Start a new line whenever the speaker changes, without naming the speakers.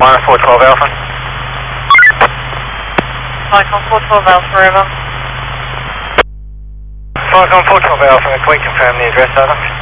minus 412 Alpha.
Falcon 412 Alpha, over.
Falcon 412 Alpha, can we confirm the address, over?